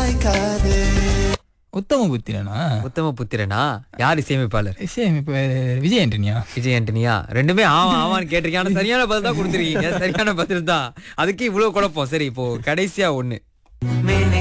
உத்தம புத்திரனா? உத்தம புத்திரனா? யார் இசையமைப்பாளர்? Vijay Antonio? Vijay Antonio? ரெண்டுமே ஆமான்னு கேட்டிருக்கீங்க. ஆனா சரியான பதில் தான் கொடுத்துருக்கீங்க. சரியான பதில் தான். அதுக்கு இவ்வளவு குழப்பம். சரி, இப்போ கடைசியா ஒண்ணு.